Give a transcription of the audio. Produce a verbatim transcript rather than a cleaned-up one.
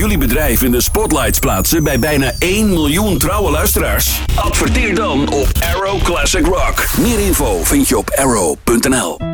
jullie bedrijf in de spotlights plaatsen bij bijna één miljoen trouwe luisteraars? Adverteer dan op Arrow Classic Rock. Meer info vind je op arrow punt n l.